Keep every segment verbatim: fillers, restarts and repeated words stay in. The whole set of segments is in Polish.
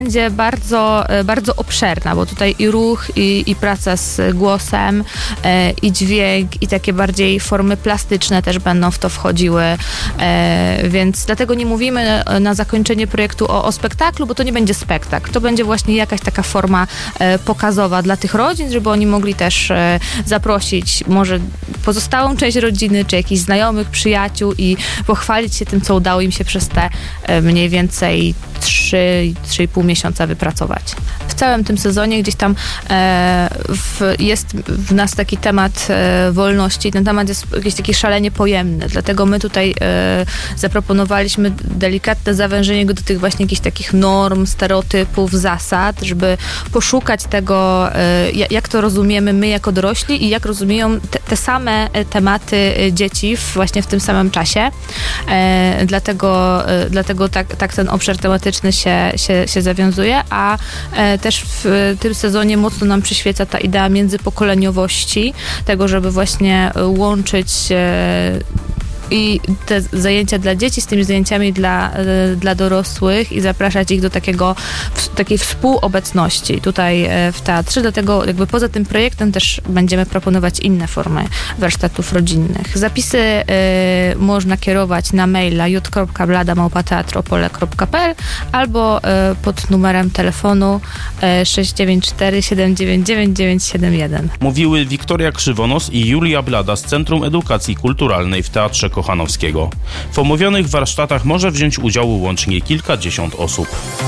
Będzie bardzo, bardzo obszerna, bo tutaj i ruch, i, i praca z głosem, e, i dźwięk, i takie bardziej formy plastyczne też będą w to wchodziły, e, więc dlatego nie mówimy na, na zakończenie projektu o, o spektaklu, bo to nie będzie spektakl, to będzie właśnie jakaś taka forma e, pokazowa dla tych rodzin, żeby oni mogli też e, zaprosić może pozostałą część rodziny, czy jakichś znajomych, przyjaciół i pochwalić się tym, co udało im się przez te e, mniej więcej trzy, trzy i pół miesiąca wypracować. W całym tym sezonie gdzieś tam e, w, jest w nas taki temat e, wolności. Ten temat jest jakiś taki szalenie pojemny, dlatego my tutaj e, zaproponowaliśmy delikatne zawężenie go do tych właśnie jakichś takich norm, stereotypów, zasad, żeby poszukać tego, e, jak to rozumiemy my jako dorośli i jak rozumieją te, te same tematy dzieci w, właśnie w tym samym czasie. E, dlatego, e, dlatego tak, tak ten obszar tematyczny się, się, się zawiązuje, a e, też w tym sezonie mocno nam przyświeca ta idea międzypokoleniowości, tego, żeby właśnie łączyć e, i te zajęcia dla dzieci z tymi zajęciami dla, dla dorosłych i zapraszać ich do takiego, takiej współobecności tutaj w teatrze. Dlatego jakby poza tym projektem też będziemy proponować inne formy warsztatów rodzinnych. Zapisy y, można kierować na maila j kropka blada małpa teatr opole kropka p l albo y, pod numerem telefonu y, sześć dziewięć cztery siedem dziewięć dziewięć dziewięć siedem jeden. Mówiły Wiktoria Krzywonos i Julia Blada z Centrum Edukacji Kulturalnej w Teatrze Kochanowskiego. W omówionych warsztatach może wziąć udział łącznie kilkadziesiąt osób.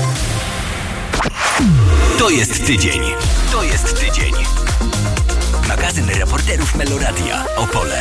To jest tydzień. To jest tydzień. Magazyn reporterów Meloradia Opole.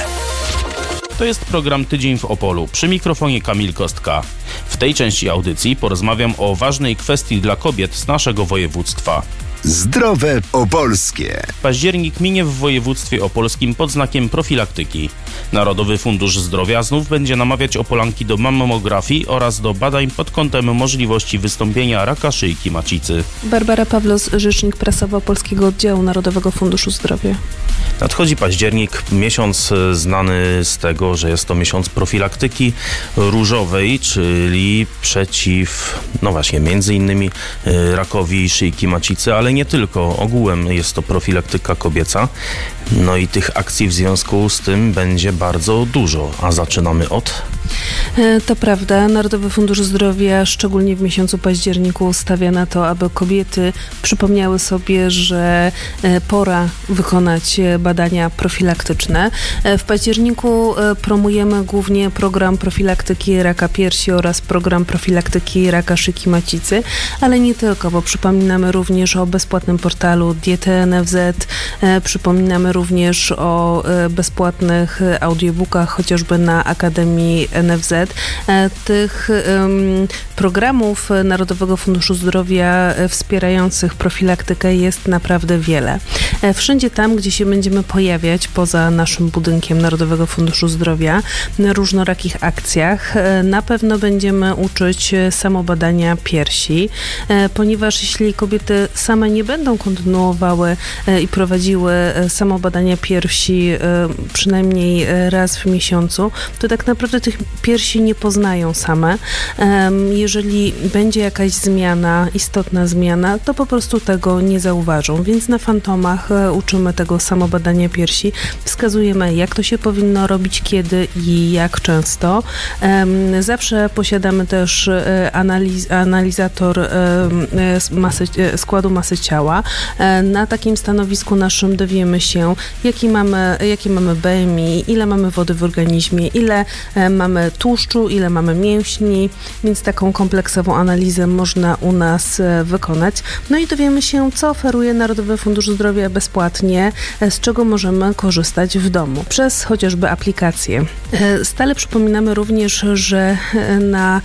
To jest program Tydzień w Opolu. Przy mikrofonie Kamil Kostka. W tej części audycji porozmawiam o ważnej kwestii dla kobiet z naszego województwa. Zdrowe opolskie. Październik minie w województwie opolskim pod znakiem profilaktyki. Narodowy Fundusz Zdrowia znów będzie namawiać Opolanki do mammografii oraz do badań pod kątem możliwości wystąpienia raka szyjki macicy. Barbara Pawlos, rzecznik prasowy Opolskiego Oddziału Narodowego Funduszu Zdrowia. Nadchodzi październik, miesiąc znany z tego, że jest to miesiąc profilaktyki różowej, czyli przeciw, no właśnie, między innymi rakowi szyjki macicy, ale nie tylko. Ogółem jest to profilaktyka kobieca. No i tych akcji w związku z tym będzie bardzo dużo. A zaczynamy od... To prawda. Narodowy Fundusz Zdrowia szczególnie w miesiącu październiku stawia na to, aby kobiety przypomniały sobie, że pora wykonać badania profilaktyczne. W październiku promujemy głównie program profilaktyki raka piersi oraz program profilaktyki raka szyjki macicy, ale nie tylko, bo przypominamy również o bezpłatnym portalu Diety N F Z, przypominamy również o bezpłatnych audiobookach, chociażby na Akademii N F Z. Tych um, programów Narodowego Funduszu Zdrowia wspierających profilaktykę jest naprawdę wiele. Wszędzie tam, gdzie się będziemy pojawiać poza naszym budynkiem Narodowego Funduszu Zdrowia na różnorakich akcjach, na pewno będziemy uczyć samobadania piersi, ponieważ jeśli kobiety same nie będą kontynuowały i prowadziły samobadania piersi przynajmniej raz w miesiącu, to tak naprawdę tych piersi nie poznają same. Jeżeli będzie jakaś zmiana, istotna zmiana, to po prostu tego nie zauważą. Więc na fantomach uczymy tego samobadania piersi. Wskazujemy, jak to się powinno robić, kiedy i jak często. Zawsze posiadamy też analiz, analizator masy, składu masy ciała. Na takim stanowisku naszym dowiemy się, jaki mamy, jaki mamy B M I, ile mamy wody w organizmie, ile mamy tłuszczu, ile mamy mięśni, więc taką kompleksową analizę można u nas wykonać. No i dowiemy się, co oferuje Narodowy Fundusz Zdrowia bezpłatnie, z czego możemy korzystać w domu, przez chociażby aplikacje. Stale przypominamy również, że na,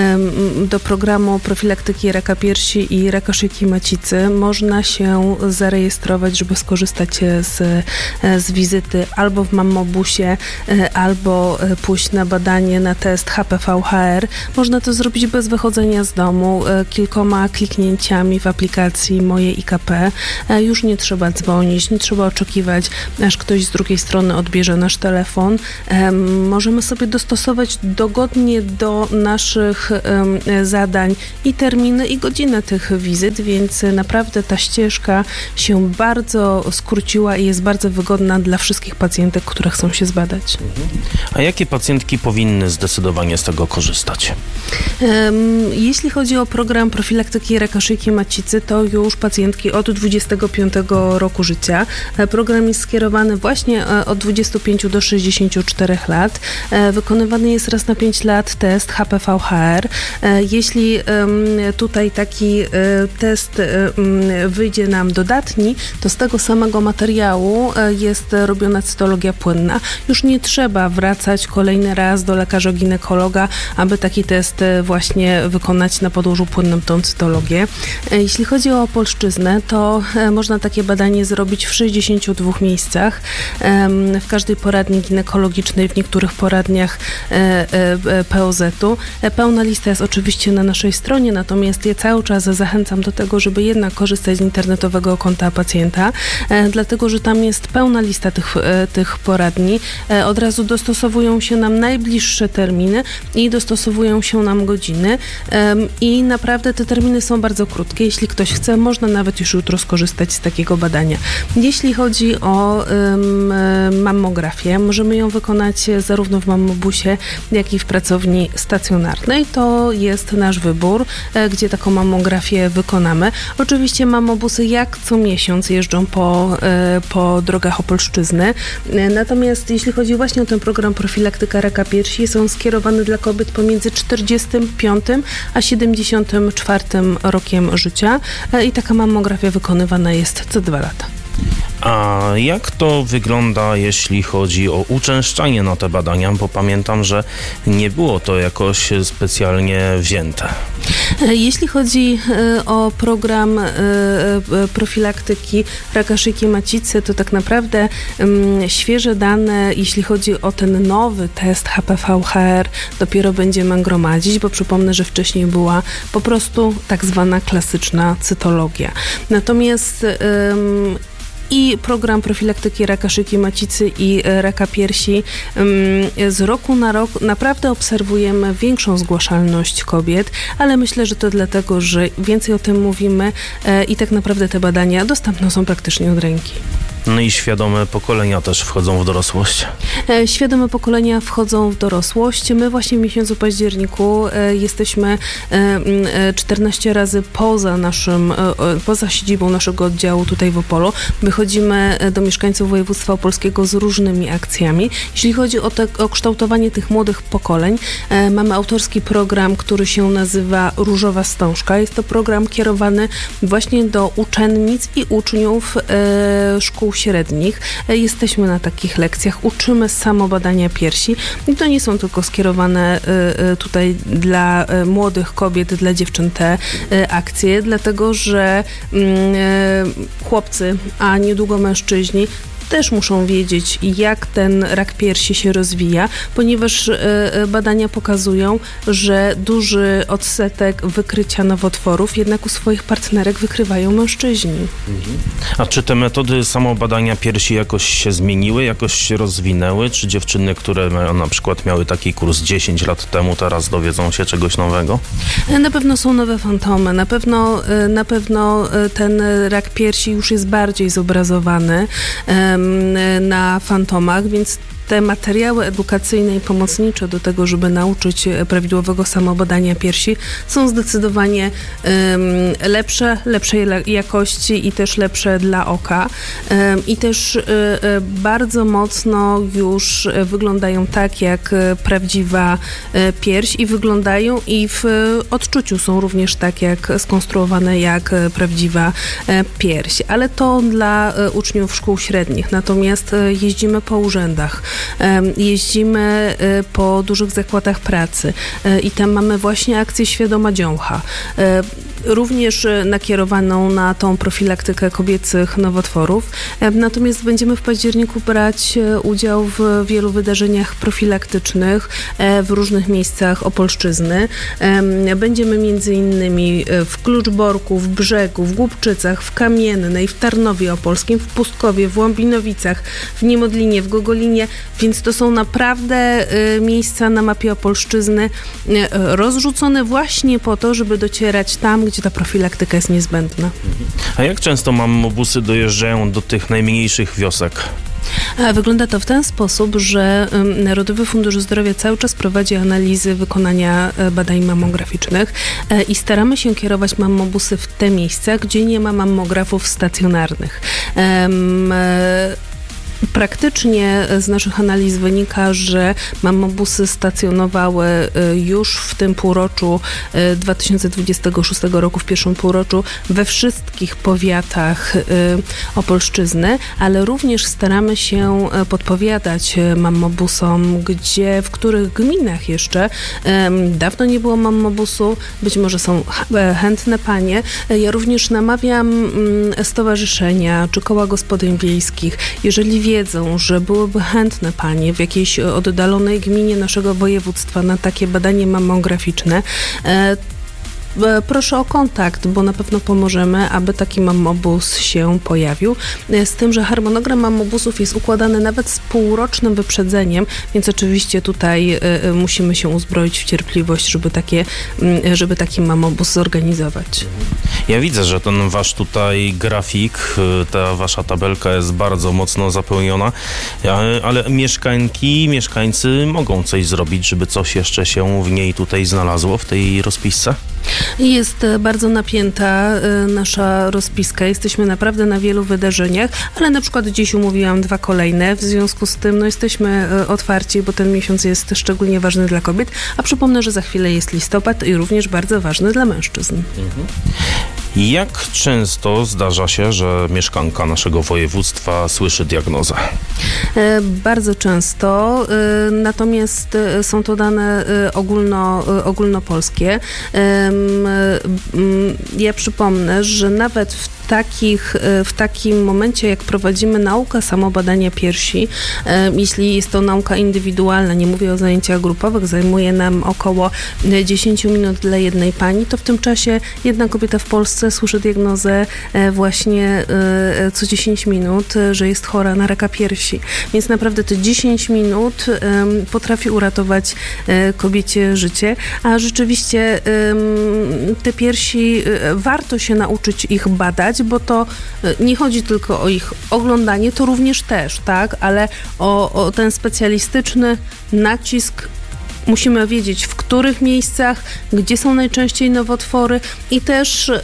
do programu profilaktyki raka piersi i raka szyjki macicy można się zarejestrować, żeby skorzystać z, z wizyty albo w mammobusie, albo pójść na badanie badanie na test H P V H R. Można to zrobić bez wychodzenia z domu, kilkoma kliknięciami w aplikacji Moje I K P. Już nie trzeba dzwonić, nie trzeba oczekiwać, aż ktoś z drugiej strony odbierze nasz telefon. Możemy sobie dostosować dogodnie do naszych zadań i terminy, i godziny tych wizyt, więc naprawdę ta ścieżka się bardzo skróciła i jest bardzo wygodna dla wszystkich pacjentek, które chcą się zbadać. A jakie pacjentki powinny zdecydowanie z tego korzystać? Jeśli chodzi o program profilaktyki raka szyjki macicy, to już pacjentki od dwudziestego piątego roku życia. Program jest skierowany właśnie od dwudziestu pięciu do sześćdziesięciu czterech lat. Wykonywany jest raz na pięć lat test H P V H R. Jeśli tutaj taki test wyjdzie nam dodatni, to z tego samego materiału jest robiona cytologia płynna. Już nie trzeba wracać kolejny raz do lekarza ginekologa, aby taki test właśnie wykonać na podłożu płynnym, tą cytologię. Jeśli chodzi o opolszczyznę, to można takie badanie zrobić w sześćdziesięciu dwóch miejscach. W każdej poradni ginekologicznej, w niektórych poradniach P O Z-u. Pełna lista jest oczywiście na naszej stronie, natomiast ja cały czas zachęcam do tego, żeby jednak korzystać z internetowego konta pacjenta, dlatego, że tam jest pełna lista tych, tych poradni. Od razu dostosowują się nam najbliższe terminy i dostosowują się nam godziny i naprawdę te terminy są bardzo krótkie. Jeśli ktoś chce, można nawet już jutro skorzystać z takiego badania. Jeśli chodzi o um, mammografię, możemy ją wykonać zarówno w mammobusie, jak i w pracowni stacjonarnej. To jest nasz wybór, gdzie taką mammografię wykonamy. Oczywiście mammobusy jak co miesiąc jeżdżą po, po drogach Opolszczyzny. Natomiast jeśli chodzi właśnie o ten program profilaktyka raka piersi, są skierowane dla kobiet pomiędzy czterdziestym piątym a siedemdziesiątym czwartym rokiem życia i taka mammografia wykonywana jest co dwa lata. A jak to wygląda, jeśli chodzi o uczęszczanie na te badania? Bo pamiętam, że nie było to jakoś specjalnie wzięte. Jeśli chodzi o program profilaktyki raka szyjki macicy, to tak naprawdę świeże dane, jeśli chodzi o ten nowy test H P V H R, dopiero będziemy gromadzić, bo przypomnę, że wcześniej była po prostu tak zwana klasyczna cytologia. Natomiast i program profilaktyki raka szyjki macicy i raka piersi. Z roku na rok naprawdę obserwujemy większą zgłaszalność kobiet, ale myślę, że to dlatego, że więcej o tym mówimy i tak naprawdę te badania dostępne są praktycznie od ręki. No i świadome pokolenia też wchodzą w dorosłość. Świadome pokolenia wchodzą w dorosłość. My właśnie w miesiącu październiku jesteśmy czternaście razy poza naszym, poza siedzibą naszego oddziału tutaj w Opolu. Wychodzimy do mieszkańców województwa opolskiego z różnymi akcjami. Jeśli chodzi o, te, o kształtowanie tych młodych pokoleń, mamy autorski program, który się nazywa Różowa Wstążka. Jest to program kierowany właśnie do uczennic i uczniów szkół średnich. Jesteśmy na takich lekcjach, uczymy samobadania piersi i to nie są tylko skierowane tutaj dla młodych kobiet, dla dziewczyn te akcje, dlatego że chłopcy, a niedługo mężczyźni też muszą wiedzieć, jak ten rak piersi się rozwija, ponieważ badania pokazują, że duży odsetek wykrycia nowotworów jednak u swoich partnerek wykrywają mężczyźni. A czy te metody samobadania piersi jakoś się zmieniły, jakoś się rozwinęły? Czy dziewczyny, które na przykład miały taki kurs dziesięć lat temu, teraz dowiedzą się czegoś nowego? Na pewno są nowe fantomy. Na pewno, na pewno ten rak piersi już jest bardziej zobrazowany na fantomach, więc te materiały edukacyjne i pomocnicze do tego, żeby nauczyć prawidłowego samobadania piersi, są zdecydowanie um, lepsze, lepszej jakości i też lepsze dla oka. Um, I też um, bardzo mocno już wyglądają tak, jak prawdziwa um, pierś i wyglądają i w odczuciu są również tak, jak skonstruowane jak prawdziwa um, pierś. Ale to dla um, uczniów szkół średnich. Natomiast um, jeździmy po urzędach. Jeździmy po dużych zakładach pracy i tam mamy właśnie akcję Świadoma Dziącha. Również nakierowaną na tą profilaktykę kobiecych nowotworów. Natomiast będziemy w październiku brać udział w wielu wydarzeniach profilaktycznych w różnych miejscach Opolszczyzny. Będziemy między innymi w Kluczborku, w Brzegu, w Głubczycach, w Kamiennej, w Tarnowie Opolskim, w Pustkowie, w Łambinowicach, w Niemodlinie, w Gogolinie, więc to są naprawdę miejsca na mapie Opolszczyzny rozrzucone właśnie po to, żeby docierać tam, gdzie ta profilaktyka jest niezbędna. A jak często mammobusy dojeżdżają do tych najmniejszych wiosek? Wygląda to w ten sposób, że Narodowy Fundusz Zdrowia cały czas prowadzi analizy wykonania badań mammograficznych i staramy się kierować mammobusy w te miejsca, gdzie nie ma mammografów stacjonarnych. Praktycznie z naszych analiz wynika, że mammobusy stacjonowały już w tym półroczu dwa tysiące dwudziestego szóstego roku, w pierwszym półroczu we wszystkich powiatach Opolszczyzny, ale również staramy się podpowiadać mammobusom, gdzie, w których gminach jeszcze dawno nie było mammobusu, być może są chętne panie. Ja również namawiam stowarzyszenia czy koła gospodyń wiejskich, jeżeli wiedzą, że byłyby chętne panie w jakiejś oddalonej gminie naszego województwa na takie badanie mammograficzne, proszę o kontakt, bo na pewno pomożemy, aby taki mammobus się pojawił. Z tym, że harmonogram mammobusów jest układany nawet z półrocznym wyprzedzeniem, więc oczywiście tutaj musimy się uzbroić w cierpliwość, żeby, takie, żeby taki mammobus zorganizować. Ja widzę, że ten wasz tutaj grafik, ta wasza tabelka jest bardzo mocno zapełniona, ale mieszkańki, mieszkańcy mogą coś zrobić, żeby coś jeszcze się w niej tutaj znalazło, w tej rozpisce? Jest bardzo napięta nasza rozpiska. Jesteśmy naprawdę na wielu wydarzeniach, ale na przykład dziś umówiłam dwa kolejne. W związku z tym no, jesteśmy otwarci, bo ten miesiąc jest szczególnie ważny dla kobiet. A przypomnę, że za chwilę jest listopad i również bardzo ważny dla mężczyzn. Mhm. Jak często zdarza się, że mieszkanka naszego województwa słyszy diagnozę? Bardzo często, natomiast są to dane ogólno, ogólnopolskie. Ja przypomnę, że nawet w takich, w takim momencie, jak prowadzimy naukę samobadania piersi, jeśli jest to nauka indywidualna, nie mówię o zajęciach grupowych, zajmuje nam około dziesięć minut dla jednej pani, to w tym czasie jedna kobieta w Polsce słyszy diagnozę właśnie co dziesięć minut, że jest chora na raka piersi. Więc naprawdę te dziesięć minut potrafi uratować kobiecie życie, a rzeczywiście te piersi warto się nauczyć ich badać, bo to nie chodzi tylko o ich oglądanie, to również też, tak, ale o, o ten specjalistyczny nacisk. Musimy wiedzieć, w których miejscach, gdzie są najczęściej nowotwory i też y,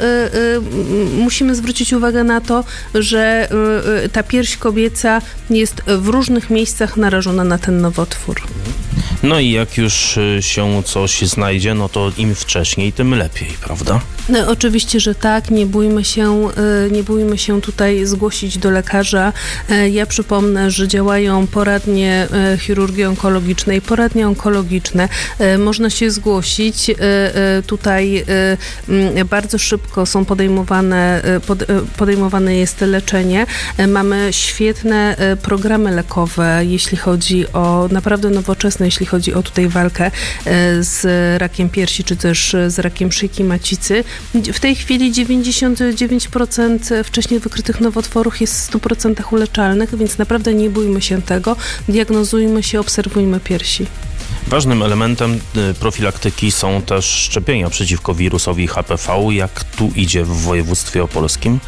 y, musimy zwrócić uwagę na to, że y, ta pierś kobieca jest w różnych miejscach narażona na ten nowotwór. No i jak już się coś znajdzie, no to im wcześniej, tym lepiej, prawda? No, oczywiście, że tak. Nie bójmy się, nie bójmy się tutaj zgłosić do lekarza. Ja przypomnę, że działają poradnie chirurgii onkologicznej, poradnie onkologiczne. Można się zgłosić. Tutaj bardzo szybko są podejmowane, podejmowane jest leczenie. Mamy świetne programy lekowe, jeśli chodzi o naprawdę nowoczesne, jeśli chodzi o tutaj walkę z rakiem piersi, czy też z rakiem szyjki macicy. W tej chwili dziewięćdziesiąt dziewięć procent wcześniej wykrytych nowotworów jest w stu procentach uleczalnych, więc naprawdę nie bójmy się tego, diagnozujmy się, obserwujmy piersi. Ważnym elementem profilaktyki są też szczepienia przeciwko wirusowi H P V. Jak tu idzie w województwie opolskim?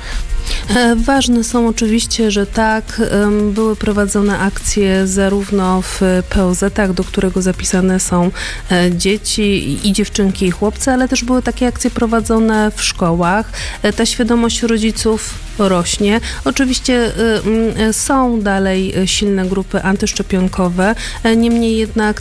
Ważne są oczywiście, że tak, były prowadzone akcje zarówno w P O Z-ach, do którego zapisane są dzieci i dziewczynki i chłopcy, ale też były takie akcje prowadzone w szkołach. Ta świadomość rodziców rośnie. Oczywiście są dalej silne grupy antyszczepionkowe, niemniej jednak taki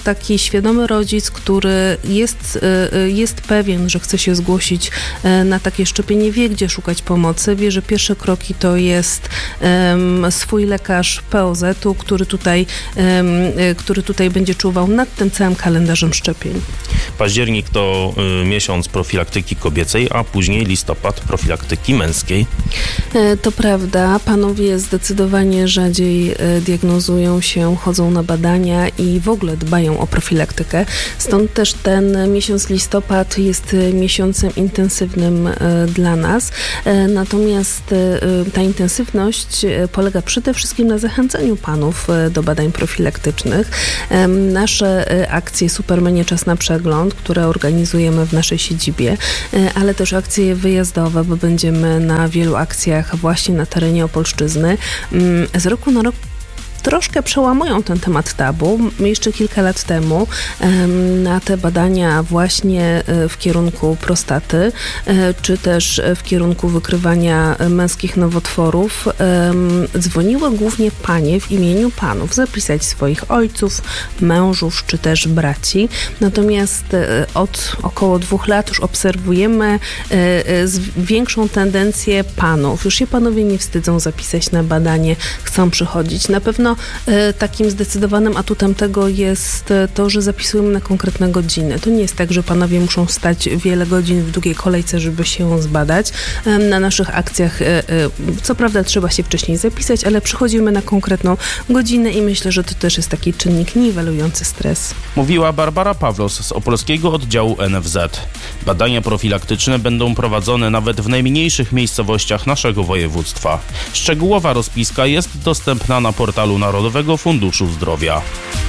świadomy rodzic, który jest, jest pewien, że chce się zgłosić na takie szczepienie, wie, gdzie szukać pomocy, wie, że pierwsze kroki to jest um, swój lekarz P O Z-u, który tutaj, um, który tutaj będzie czuwał nad tym całym kalendarzem szczepień. Październik to y, miesiąc profilaktyki kobiecej, a później listopad profilaktyki męskiej. To prawda. Panowie zdecydowanie rzadziej diagnozują się, chodzą na badania i w ogóle dbają o profilaktykę. Stąd też ten miesiąc listopad jest miesiącem intensywnym dla nas. Natomiast ta intensywność polega przede wszystkim na zachęcaniu panów do badań profilaktycznych. Nasze akcje Supermenie Czas na Przegląd, które organizujemy w naszej siedzibie, ale też akcje wyjazdowe, bo będziemy na wielu akcjach właśnie na terenie Opolszczyzny. Z roku na rok troszkę przełamują ten temat tabu. Jeszcze kilka lat temu na te badania właśnie w kierunku prostaty, czy też w kierunku wykrywania męskich nowotworów dzwoniły głównie panie w imieniu panów, zapisać swoich ojców, mężów, czy też braci. Natomiast od około dwóch lat już obserwujemy większą tendencję panów. Już się panowie nie wstydzą zapisać na badanie, chcą przychodzić. Na pewno takim zdecydowanym atutem tego jest to, że zapisujemy na konkretne godziny. To nie jest tak, że panowie muszą stać wiele godzin w długiej kolejce, żeby się zbadać. Na naszych akcjach co prawda trzeba się wcześniej zapisać, ale przychodzimy na konkretną godzinę i myślę, że to też jest taki czynnik niwelujący stres. Mówiła Barbara Pawlos z opolskiego oddziału N F Z. Badania profilaktyczne będą prowadzone nawet w najmniejszych miejscowościach naszego województwa. Szczegółowa rozpiska jest dostępna na portalu Narodowego Funduszu Zdrowia.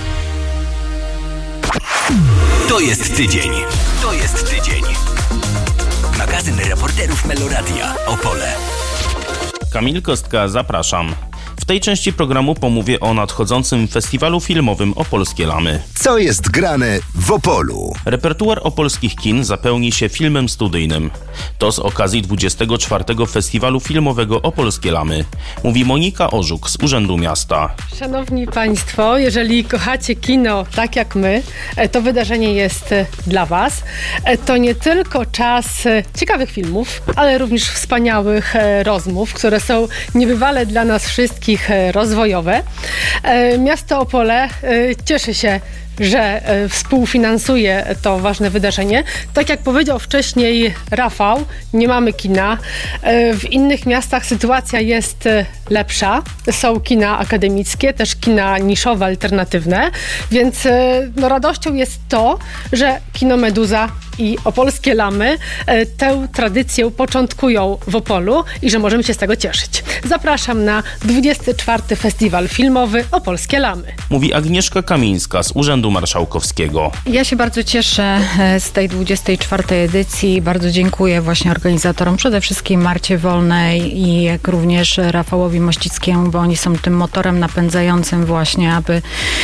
To jest tydzień. To jest tydzień. Magazyn reporterów Meloradia. Opole. Kamil Kostka, zapraszam. W tej części programu pomówię o nadchodzącym festiwalu filmowym Opolskie Lamy. Co jest grane w Opolu? Repertuar opolskich kin zapełni się filmem studyjnym. To z okazji dwudziestego czwartego Festiwalu Filmowego Opolskie Lamy. Mówi Monika Orzuk z Urzędu Miasta. Szanowni Państwo, jeżeli kochacie kino tak jak my, to wydarzenie jest dla Was. To nie tylko czas ciekawych filmów, ale również wspaniałych rozmów, które są niebywale dla nas wszystkich rozwojowe. Miasto Opole cieszy się, że współfinansuje to ważne wydarzenie. Tak jak powiedział wcześniej Rafał, nie mamy kina. W innych miastach sytuacja jest lepsza. Są kina akademickie, też kina niszowe, alternatywne, więc no, radością jest to, że Kino Meduza i Opolskie Lamy tę tradycję początkują w Opolu i że możemy się z tego cieszyć. Zapraszam na dwudziesty czwarty Festiwal Filmowy Opolskie Lamy. Mówi Agnieszka Kamińska z Urzędu Marszałkowskiego. Ja się bardzo cieszę z tej dwudziestej czwartej edycji. Bardzo dziękuję właśnie organizatorom, przede wszystkim Marcie Wolnej i jak również Rafałowi Mościckiemu, bo oni są tym motorem napędzającym właśnie, aby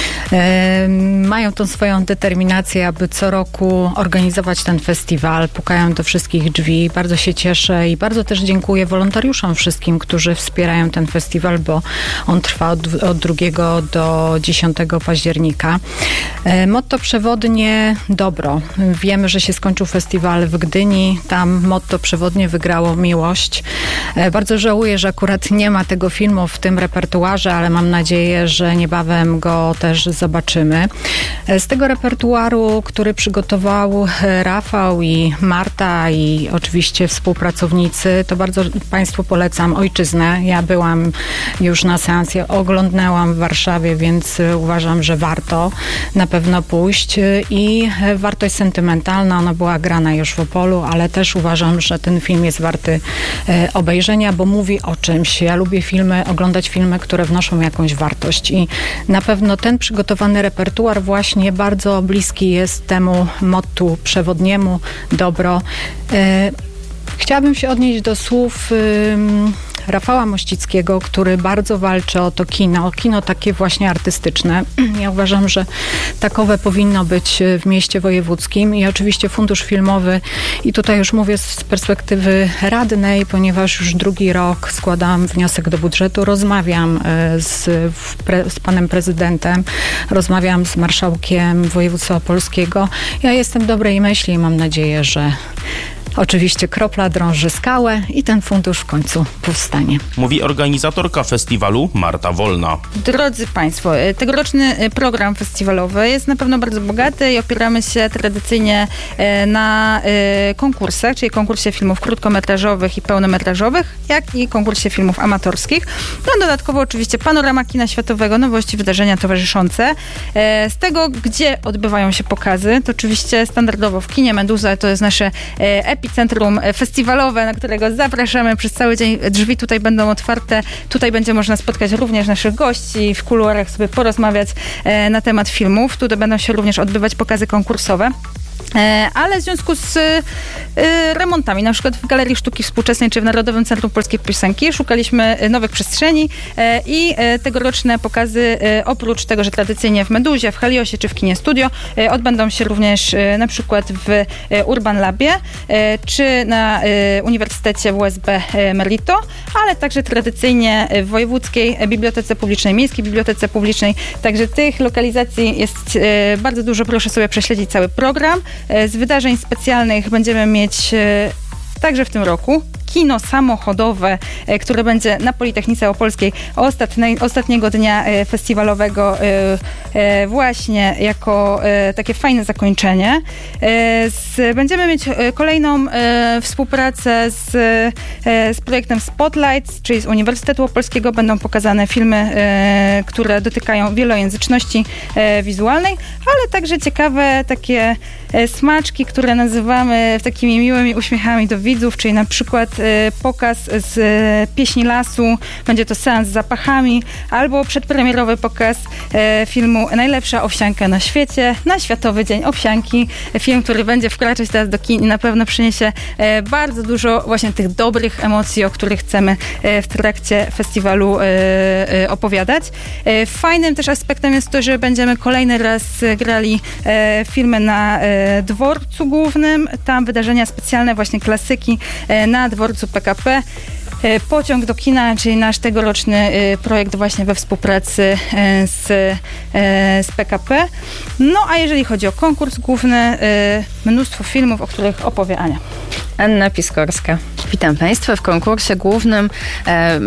e, mają tą swoją determinację, aby co roku organizować ten festiwal. Pukają do wszystkich drzwi. Bardzo się cieszę i bardzo też dziękuję wolontariuszom wszystkim, którzy wspierają ten festiwal, bo on trwa od, od drugiego do dziesiątego października. Motto przewodnie dobro. Wiemy, że się skończył festiwal w Gdyni. Tam motto przewodnie wygrało miłość. Bardzo żałuję, że akurat nie ma tego filmu w tym repertuarze, ale mam nadzieję, że niebawem go też zobaczymy. Z tego repertuaru, który przygotował Rafał i Marta i oczywiście współpracownicy, to bardzo Państwu polecam Ojczyznę. Ja byłam już na seansie, oglądnęłam w Warszawie, więc uważam, że warto na pewno pójść i wartość sentymentalna, ona była grana już w Opolu, ale też uważam, że ten film jest warty obejrzenia, bo mówi o czymś. Ja lubię filmy, oglądać filmy, które wnoszą jakąś wartość i na pewno ten przygotowany repertuar właśnie bardzo bliski jest temu mottu przewodniemu dobro. Chciałabym się odnieść do słów Rafała Mościckiego, który bardzo walczy o to kino, o kino takie właśnie artystyczne. Ja uważam, że takowe powinno być w mieście wojewódzkim i oczywiście fundusz filmowy, i tutaj już mówię z perspektywy radnej, ponieważ już drugi rok składam wniosek do budżetu, rozmawiam z, z panem prezydentem, rozmawiam z marszałkiem województwa opolskiego. Ja jestem dobrej myśli i mam nadzieję, że oczywiście kropla drąży skałę i ten fundusz w końcu powstanie. Mówi organizatorka festiwalu Marta Wolna. Drodzy Państwo, tegoroczny program festiwalowy jest na pewno bardzo bogaty i opieramy się tradycyjnie na konkursach, czyli konkursie filmów krótkometrażowych i pełnometrażowych, jak i konkursie filmów amatorskich. No dodatkowo oczywiście panorama kina światowego, nowości, wydarzenia towarzyszące. Z tego, gdzie odbywają się pokazy, to oczywiście standardowo w kinie Meduza, to jest nasze epicentrum festiwalowe, na którego zapraszamy przez cały dzień. Drzwi tutaj będą otwarte. Tutaj będzie można spotkać również naszych gości, w kuluarach sobie porozmawiać e, na temat filmów. Tutaj będą się również odbywać pokazy konkursowe. Ale w związku z y, remontami, na przykład w Galerii Sztuki Współczesnej czy w Narodowym Centrum Polskiej Piosenki, szukaliśmy nowych przestrzeni y, i y, tegoroczne pokazy, y, oprócz tego, że tradycyjnie w Meduzie, w Heliosie czy w Kinie Studio, y, odbędą się również y, na przykład w y, Urban Labie y, czy na y, Uniwersytecie W S B y, Merito, ale także tradycyjnie w Wojewódzkiej Bibliotece Publicznej, Miejskiej Bibliotece Publicznej. Także tych lokalizacji jest y, bardzo dużo. Proszę sobie prześledzić cały program. Z wydarzeń specjalnych będziemy mieć także w tym roku kino samochodowe, które będzie na Politechnice Opolskiej ostatniej, ostatniego dnia festiwalowego właśnie jako takie fajne zakończenie. Będziemy mieć kolejną współpracę z, z projektem Spotlights, czyli z Uniwersytetu Opolskiego. Będą pokazane filmy, które dotykają wielojęzyczności wizualnej, ale także ciekawe takie smaczki, które nazywamy takimi miłymi uśmiechami do widzów, czyli na przykład pokaz z Pieśni Lasu, będzie to seans z zapachami, albo przedpremierowy pokaz filmu Najlepsza owsianka na świecie, na Światowy Dzień Owsianki. Film, który będzie wkraczać teraz do kin i na pewno przyniesie bardzo dużo właśnie tych dobrych emocji, o których chcemy w trakcie festiwalu opowiadać. Fajnym też aspektem jest to, że będziemy kolejny raz grali filmy na dworcu głównym. Tam wydarzenia specjalne, właśnie klasyki na dworcu P K P. Pociąg do kina, czyli nasz tegoroczny projekt właśnie we współpracy z, z P K P. No a jeżeli chodzi o konkurs główny, mnóstwo filmów, o których opowie Ania. Anna Piskorska. Witam Państwa. W konkursie głównym e,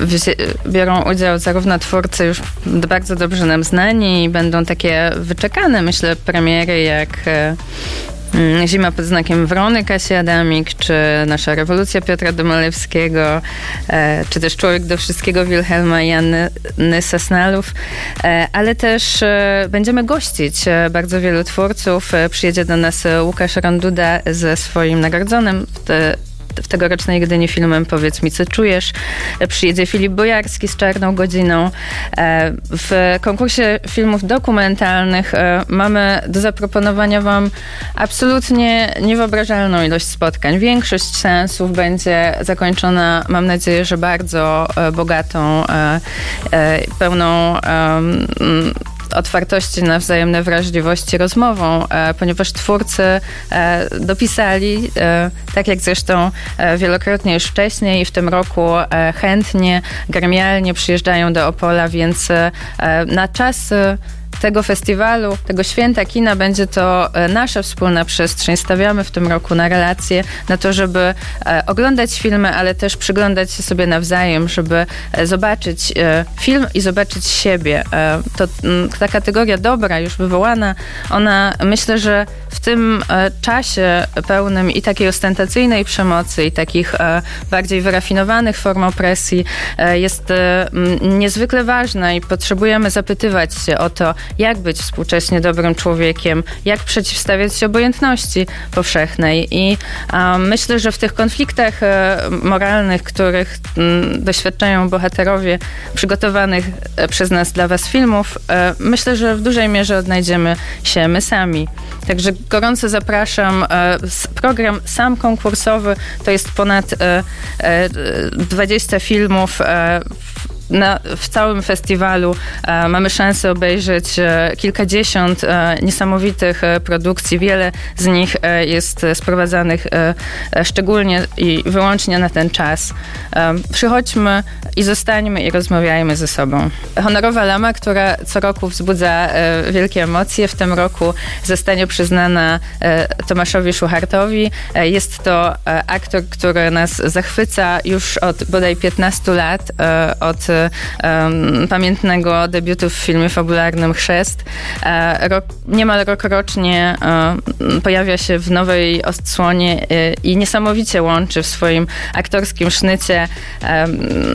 biorą udział zarówno twórcy już bardzo dobrze nam znani i będą takie wyczekane, myślę, premiery jak e, Zima pod znakiem Wrony Kasi Adamik, czy Nasza rewolucja Piotra Domalewskiego, e, czy też Człowiek do wszystkiego Wilhelma i Anny Sasnalów, e, ale też e, będziemy gościć e, bardzo wielu twórców. E, przyjedzie do nas Łukasz Ronduda ze swoim nagrodzonym w te, w tegorocznej Gdyni filmem Powiedz mi, co czujesz. Przyjedzie Filip Bojarski z Czarną godziną. W konkursie filmów dokumentalnych mamy do zaproponowania wam absolutnie niewyobrażalną ilość spotkań. Większość seansów będzie zakończona, mam nadzieję, że bardzo bogatą, pełną otwartości na wzajemne wrażliwości rozmową, e, ponieważ twórcy e, dopisali, e, tak jak zresztą e, wielokrotnie już wcześniej i w tym roku e, chętnie, gremialnie przyjeżdżają do Opola, więc e, na czas e, tego festiwalu, tego święta kina będzie to nasza wspólna przestrzeń. Stawiamy w tym roku na relacje, na to, żeby e, oglądać filmy, ale też przyglądać się sobie nawzajem, żeby e, zobaczyć e, film i zobaczyć siebie. E, to m, ta kategoria dobra, już wywołana, ona myślę, że w tym e, czasie pełnym i takiej ostentacyjnej przemocy i takich e, bardziej wyrafinowanych form opresji e, jest e, m, niezwykle ważna i potrzebujemy zapytywać się o to, jak być współcześnie dobrym człowiekiem, jak przeciwstawiać się obojętności powszechnej. I um, myślę, że w tych konfliktach e, moralnych, których m, doświadczają bohaterowie przygotowanych e, przez nas dla was filmów, e, myślę, że w dużej mierze odnajdziemy się my sami. Także gorąco zapraszam. Program sam konkursowy to jest ponad dwadzieścia filmów. Na, w całym festiwalu e, mamy szansę obejrzeć e, kilkadziesiąt e, niesamowitych e, produkcji. Wiele z nich e, jest sprowadzanych e, e, szczególnie i wyłącznie na ten czas. E, przychodźmy i zostańmy i rozmawiajmy ze sobą. Honorowa Lama, która co roku wzbudza e, wielkie emocje, w tym roku zostanie przyznana e, Tomaszowi Szuchartowi. E, jest to e, aktor, który nas zachwyca już od bodaj piętnastu lat, e, od Um, pamiętnego debiutu w filmie fabularnym Chrzest. E, rok, niemal rokrocznie e, pojawia się w nowej odsłonie e, i niesamowicie łączy w swoim aktorskim sznycie e,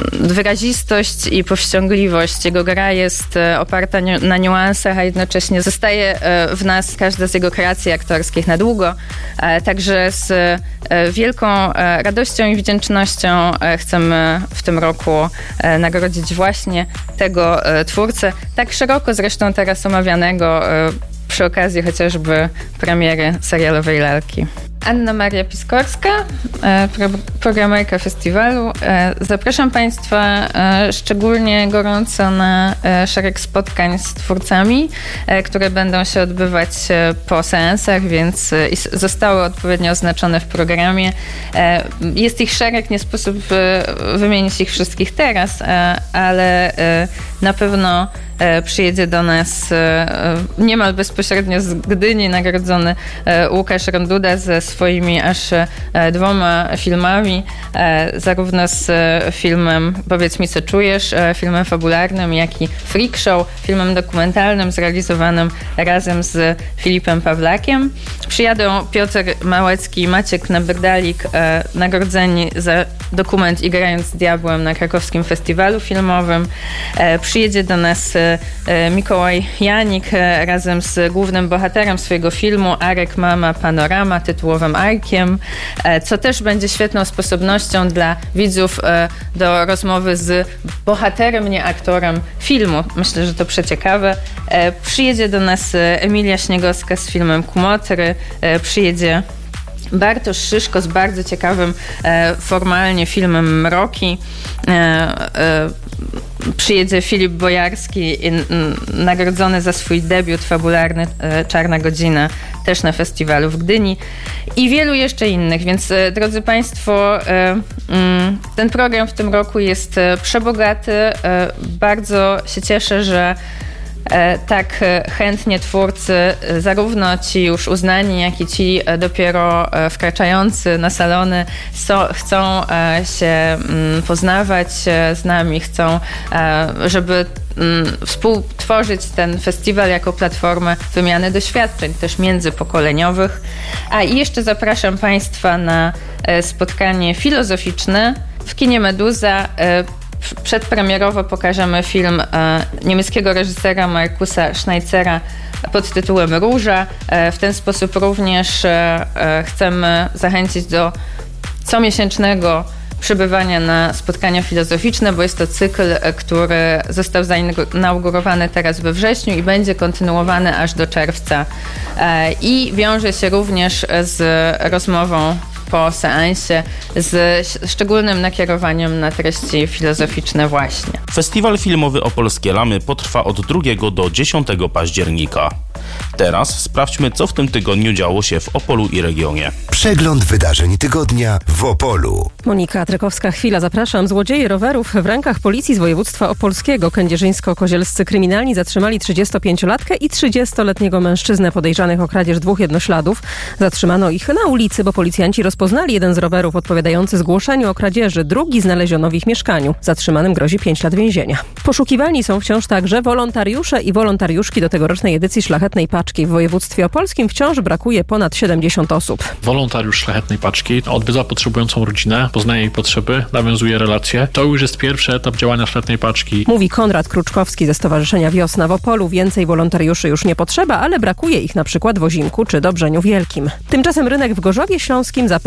wyrazistość i powściągliwość. Jego gra jest e, oparta ni- na niuansach, a jednocześnie zostaje e, w nas każda z jego kreacji aktorskich na długo. E, także z e, wielką e, radością i wdzięcznością e, chcemy w tym roku e, nagrodzić właśnie tego e, twórcę, tak szeroko zresztą teraz omawianego e, przy okazji chociażby premiery serialowej Lalki. Anna Maria Piskorska, e, pro, programerka festiwalu. E, zapraszam Państwa e, szczególnie gorąco na e, szereg spotkań z twórcami, e, które będą się odbywać e, po seansach, więc e, zostały odpowiednio oznaczone w programie. E, jest ich szereg, nie sposób e, wymienić ich wszystkich teraz, e, ale e, na pewno e, przyjedzie do nas e, niemal bezpośrednio z Gdyni nagrodzony e, Łukasz Ronduda ze swoimi aż e, dwoma filmami, e, zarówno z e, filmem Powiedz mi co czujesz, e, filmem fabularnym, jak i Freak Show, filmem dokumentalnym zrealizowanym razem z Filipem Pawlakiem. Przyjadą Piotr Małecki i Maciek Naberdalik, e, nagrodzeni za dokument I grając z diabłem na krakowskim festiwalu filmowym. E, przyjedzie do nas e, Mikołaj Janik e, razem z głównym bohaterem swojego filmu Arek Mama Panorama, tytułowym Arkiem, e, co też będzie świetną sposobnością dla widzów e, do rozmowy z bohaterem, nie aktorem filmu. Myślę, że to przeciekawe. E, przyjedzie do nas Emilia Śniegowska z filmem Kumotry, e, przyjedzie Bartosz Szyszko z bardzo ciekawym e, formalnie filmem Mroki. E, e, przyjedzie Filip Bojarski, in, n, nagrodzony za swój debiut fabularny e, Czarna Godzina, też na festiwalu w Gdyni i wielu jeszcze innych, więc e, drodzy Państwo, e, m, ten program w tym roku jest e, przebogaty. E, bardzo się cieszę, że tak chętnie twórcy, zarówno ci już uznani, jak i ci dopiero wkraczający na salony chcą się poznawać z nami, chcą, żeby współtworzyć ten festiwal jako platformę wymiany doświadczeń, też międzypokoleniowych. A i jeszcze zapraszam Państwa na spotkanie filozoficzne w kinie Meduza. Przedpremierowo pokażemy film e, niemieckiego reżysera Markusa Schneizera pod tytułem Róża. E, w ten sposób również e, chcemy zachęcić do comiesięcznego przybywania na spotkania filozoficzne, bo jest to cykl, który został zainaugurowany teraz we wrześniu i będzie kontynuowany aż do czerwca. E, I wiąże się również z rozmową po seansie z szczególnym nakierowaniem na treści filozoficzne właśnie. Festiwal filmowy Opolskie Lamy potrwa od drugiego do dziesiątego października. Teraz sprawdźmy, co w tym tygodniu działo się w Opolu i regionie. Przegląd wydarzeń tygodnia w Opolu. Monika Trekowska-Chwila, zapraszam. Złodzieje rowerów w rękach policji z województwa opolskiego. Kędzierzyńsko-kozielscy kryminalni zatrzymali trzydziestopięciolatkę i trzydziestoletniego mężczyznę podejrzanych o kradzież dwóch jednośladów. Zatrzymano ich na ulicy, bo policjanci rozpoznali jeden z rowerów odpowiadający zgłoszeniu o kradzieży, drugi znaleziono w ich mieszkaniu. Zatrzymanym grozi pięć lat więzienia. Poszukiwani są wciąż także wolontariusze i wolontariuszki do tegorocznej edycji Szlachetnej Paczki. W województwie opolskim wciąż brakuje ponad siedemdziesiąt osób. Wolontariusz Szlachetnej Paczki odwiedza potrzebującą rodzinę, poznaje jej potrzeby, nawiązuje relacje. To już jest pierwszy etap działania Szlachetnej Paczki. Mówi Konrad Kruczkowski ze Stowarzyszenia Wiosna w Opolu. Więcej wolontariuszy już nie potrzeba, ale brakuje ich na przykład w Ozimku czy Dobrzeniu Wielkim. Tymczasem rynek w Gorzowie Śląskim zapewnia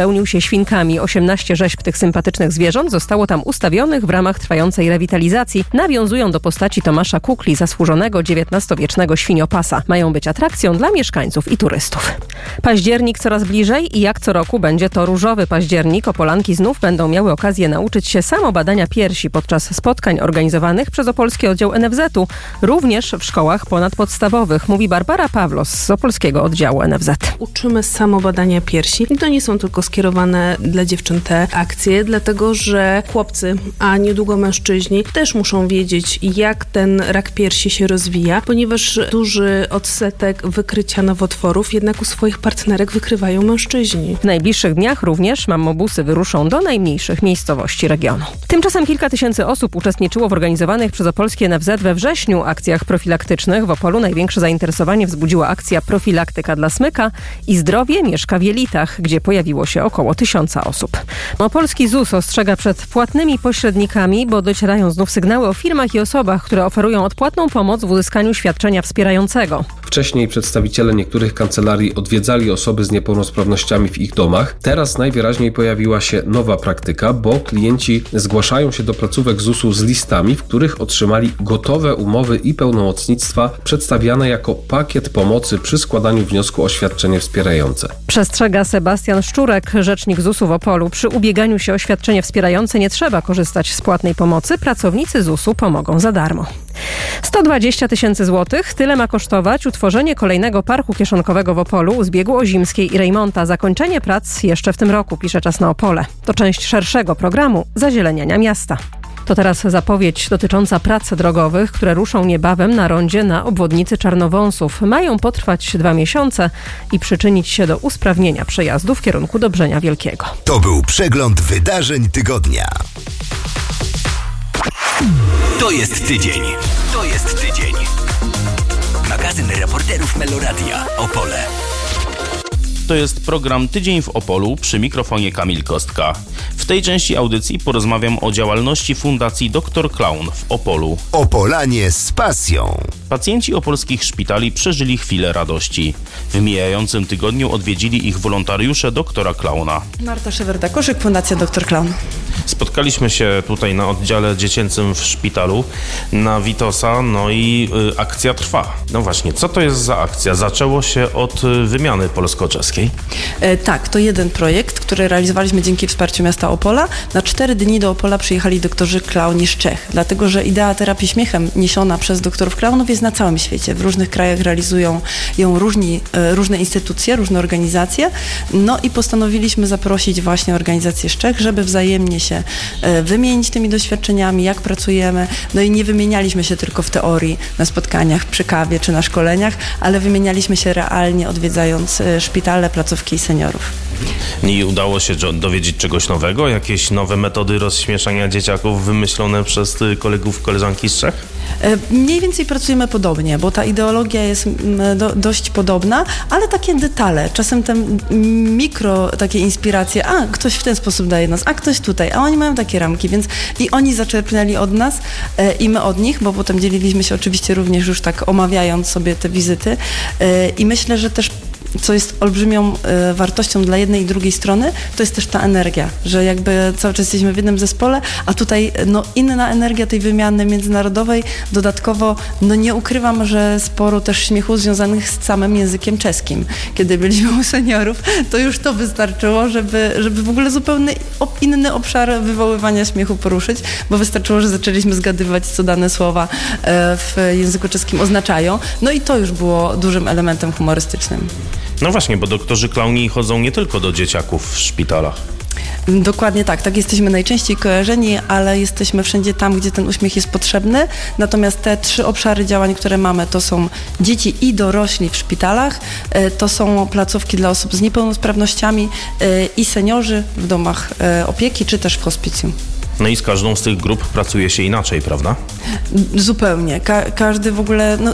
wypełnił się świnkami. osiemnaście rzeźb tych sympatycznych zwierząt zostało tam ustawionych w ramach trwającej rewitalizacji. Nawiązują do postaci Tomasza Kukli, zasłużonego dziewiętnastowiecznego świniopasa. Mają być atrakcją dla mieszkańców i turystów. Październik coraz bliżej i jak co roku będzie to różowy październik. Opolanki znów będą miały okazję nauczyć się samobadania piersi podczas spotkań organizowanych przez Opolski Oddział N F Z-u, również w szkołach ponadpodstawowych, mówi Barbara Pawlos z Opolskiego Oddziału N F Z. Uczymy samobadania piersi i to nie są tylko skierowane dla dziewczyn te akcje, dlatego że chłopcy, a niedługo mężczyźni też muszą wiedzieć, jak ten rak piersi się rozwija, ponieważ duży odsetek wykrycia nowotworów jednak u swoich partnerek wykrywają mężczyźni. W najbliższych dniach również mammobusy wyruszą do najmniejszych miejscowości regionu. Tymczasem kilka tysięcy osób uczestniczyło w organizowanych przez Opolskie N F Z we wrześniu akcjach profilaktycznych. W Opolu największe zainteresowanie wzbudziła akcja Profilaktyka dla smyka i Zdrowie mieszka w Jelitach, gdzie pojawiło się około tysiąca osób. Opolski Z U S ostrzega przed płatnymi pośrednikami, bo docierają znów sygnały o firmach i osobach, które oferują odpłatną pomoc w uzyskaniu świadczenia wspierającego. Wcześniej przedstawiciele niektórych kancelarii odwiedzali osoby z niepełnosprawnościami w ich domach. Teraz najwyraźniej pojawiła się nowa praktyka, bo klienci zgłaszają się do placówek Z U S u z listami, w których otrzymali gotowe umowy i pełnomocnictwa przedstawiane jako pakiet pomocy przy składaniu wniosku o świadczenie wspierające. Przestrzega Sebastian Szczurek, rzecznik Z U S u w Opolu. Przy ubieganiu się o świadczenie wspierające nie trzeba korzystać z płatnej pomocy. Pracownicy Z U S u pomogą za darmo. sto dwadzieścia tysięcy złotych. Tyle ma kosztować utworzenie kolejnego parku kieszonkowego w Opolu u zbiegu Ozimskiej i Rejmonta. Zakończenie prac jeszcze w tym roku, pisze Czas na Opole. To część szerszego programu zazieleniania miasta. To teraz zapowiedź dotycząca prac drogowych, które ruszą niebawem na rondzie na obwodnicy Czarnowąsów. Mają potrwać dwa miesiące i przyczynić się do usprawnienia przejazdu w kierunku Dobrzenia Wielkiego. To był przegląd wydarzeń tygodnia. To jest tydzień. To jest tydzień. Magazyn reporterów Meloradia. Opole. To jest program Tydzień w Opolu, przy mikrofonie Kamil Kostka. W tej części audycji porozmawiam o działalności Fundacji doktor Klaun w Opolu. Opolanie z pasją. Pacjenci opolskich szpitali przeżyli chwilę radości. W mijającym tygodniu odwiedzili ich wolontariusze doktora Klauna. Marta Szewerda-Koszyk, Fundacja doktor Klaun. Spotkaliśmy się tutaj na oddziale dziecięcym w szpitalu na Witosa, no i y, akcja trwa. No właśnie, co to jest za akcja? Zaczęło się od y, wymiany polsko-czeskiej. E, tak, to jeden projekt, który realizowaliśmy dzięki wsparciu miasta Opola. Na cztery dni do Opola przyjechali doktorzy klauni z Czech, dlatego że idea terapii śmiechem niesiona przez doktorów klaunów jest na całym świecie. W różnych krajach realizują ją różni, e, różne instytucje, różne organizacje. No i postanowiliśmy zaprosić właśnie organizacje z Czech, żeby wzajemnie się e, wymienić tymi doświadczeniami, jak pracujemy. No i nie wymienialiśmy się tylko w teorii na spotkaniach, przy kawie czy na szkoleniach, ale wymienialiśmy się realnie, odwiedzając e, szpitale, placówki i seniorów. I udało się dowiedzieć czegoś nowego? Jakieś nowe metody rozśmieszania dzieciaków wymyślone przez kolegów, koleżanki z Czech? Mniej więcej pracujemy podobnie, bo ta ideologia jest do, dość podobna, ale takie detale, czasem te mikro takie inspiracje, a ktoś w ten sposób daje nas, a ktoś tutaj, a oni mają takie ramki, więc i oni zaczerpnęli od nas e, i my od nich, bo potem dzieliliśmy się oczywiście również już tak omawiając sobie te wizyty e, i myślę, że też co jest olbrzymią y, wartością dla jednej i drugiej strony, to jest też ta energia, że jakby cały czas jesteśmy w jednym zespole, a tutaj no, inna energia tej wymiany międzynarodowej, dodatkowo no nie ukrywam, że sporo też śmiechu związanych z samym językiem czeskim. Kiedy byliśmy u seniorów, to już to wystarczyło, żeby, żeby w ogóle zupełnie inny obszar wywoływania śmiechu poruszyć, bo wystarczyło, że zaczęliśmy zgadywać, co dane słowa w języku czeskim oznaczają, no i to już było dużym elementem humorystycznym. No właśnie, bo doktorzy klauni chodzą nie tylko do dzieciaków w szpitalach. Dokładnie tak, tak jesteśmy najczęściej kojarzeni, ale jesteśmy wszędzie tam, gdzie ten uśmiech jest potrzebny. Natomiast te trzy obszary działań, które mamy, to są dzieci i dorośli w szpitalach, to są placówki dla osób z niepełnosprawnościami i seniorzy w domach opieki, czy też w hospicjum. No i z każdą z tych grup pracuje się inaczej, prawda? Zupełnie. Ka- każdy w ogóle... No,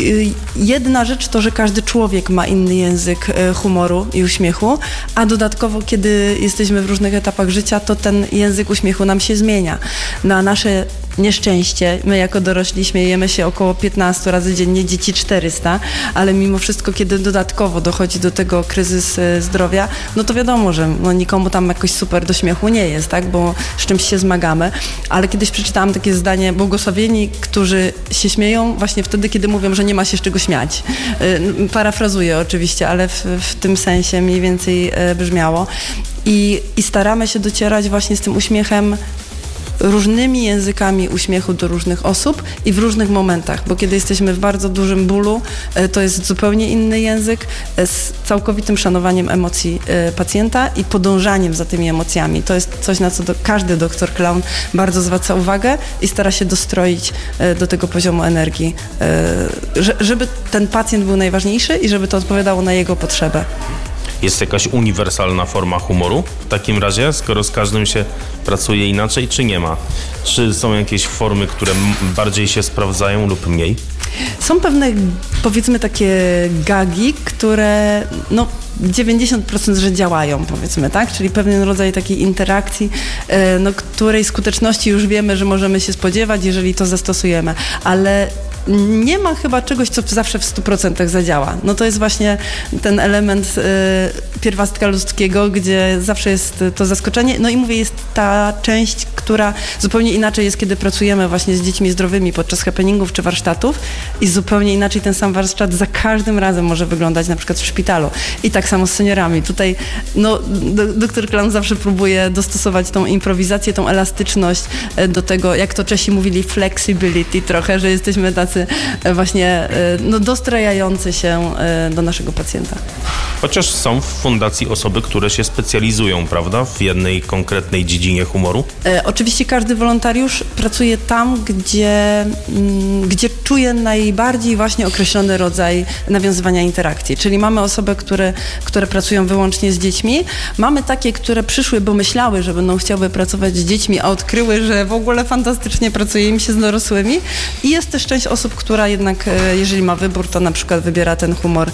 jedna rzecz to, że każdy człowiek ma inny język humoru i uśmiechu, a dodatkowo, kiedy jesteśmy w różnych etapach życia, to ten język uśmiechu nam się zmienia. Na nasze nieszczęście. My jako dorośli śmiejemy się około piętnaście razy dziennie, dzieci czterysta, ale mimo wszystko, kiedy dodatkowo dochodzi do tego kryzys zdrowia, no to wiadomo, że no nikomu tam jakoś super do śmiechu nie jest, tak, bo z czymś się zmagamy. Ale kiedyś przeczytałam takie zdanie: błogosławieni, którzy się śmieją właśnie wtedy, kiedy mówią, że nie ma się z czego śmiać. Parafrazuję oczywiście, ale w, w tym sensie mniej więcej brzmiało. I, I staramy się docierać właśnie z tym uśmiechem różnymi językami uśmiechu do różnych osób i w różnych momentach, bo kiedy jesteśmy w bardzo dużym bólu, to jest zupełnie inny język z całkowitym szanowaniem emocji pacjenta i podążaniem za tymi emocjami. To jest coś, na co do, każdy doktor klaun bardzo zwraca uwagę i stara się dostroić do tego poziomu energii, żeby ten pacjent był najważniejszy i żeby to odpowiadało na jego potrzebę. Jest jakaś uniwersalna forma humoru w takim razie, skoro z każdym się pracuje inaczej, czy nie ma? Czy są jakieś formy, które bardziej się sprawdzają lub mniej? Są pewne, powiedzmy, takie gagi, które no dziewięćdziesiąt procent, że działają, powiedzmy, tak? Czyli pewien rodzaj takiej interakcji, no, której skuteczności już wiemy, że możemy się spodziewać, jeżeli to zastosujemy, ale nie ma chyba czegoś, co zawsze w stu procentach zadziała. No to jest właśnie ten element y, pierwiastka ludzkiego, gdzie zawsze jest to zaskoczenie. No i mówię, jest ta część, która zupełnie inaczej jest, kiedy pracujemy właśnie z dziećmi zdrowymi podczas happeningów czy warsztatów i zupełnie inaczej ten sam warsztat za każdym razem może wyglądać na przykład w szpitalu. I tak samo z seniorami. Tutaj no, do, doktor Klaun zawsze próbuje dostosować tą improwizację, tą elastyczność do tego, jak to Czesi mówili, flexibility trochę, że jesteśmy tacy właśnie no, dostrajający się do naszego pacjenta. Chociaż są w fundacji osoby, które się specjalizują, prawda, w jednej konkretnej dziedzinie humoru? E, oczywiście każdy wolontariusz pracuje tam, gdzie, m, gdzie czuje najbardziej właśnie określony rodzaj nawiązywania interakcji. Czyli mamy osoby, które, które pracują wyłącznie z dziećmi. Mamy takie, które przyszły, bo myślały, że będą chciały pracować z dziećmi, a odkryły, że w ogóle fantastycznie pracuje im się z dorosłymi. I jest też część osób, która jednak, jeżeli ma wybór, to na przykład wybiera ten humor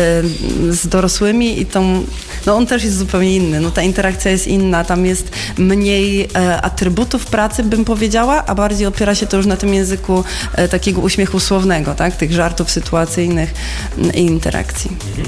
z dorosłymi i tą, no on też jest zupełnie inny. No ta interakcja jest inna, tam jest mniej atrybutów pracy, bym powiedziała, a bardziej opiera się to już na tym języku takiego uśmiechu słownego, tak? Tych żartów sytuacyjnych i interakcji.